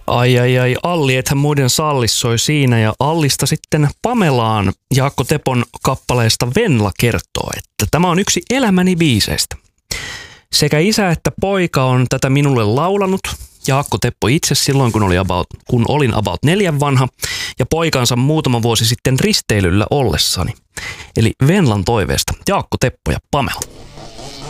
Ai, Alli, ethän muiden sallissoi siinä, ja Allista sitten Pamelaan Jaakko Tepon kappaleesta Venla kertoo, että tämä on yksi elämäni biiseistä. Sekä isä että poika on tätä minulle laulanut, Jaakko Teppo itse silloin, kun olin about 4 vanha, ja poikansa muutama vuosi sitten risteilyllä ollessani. Eli Venlan toiveesta Jaakko Teppo ja Pamela.